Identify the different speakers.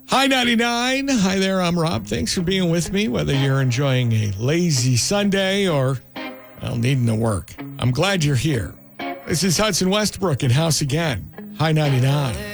Speaker 1: Hi 99. Hi there, I'm Rob. Thanks for being with me, whether you're enjoying a lazy Sunday or, well, needing to work. I'm glad you're here. This is Hudson Westbrook in House Again. Hi 99.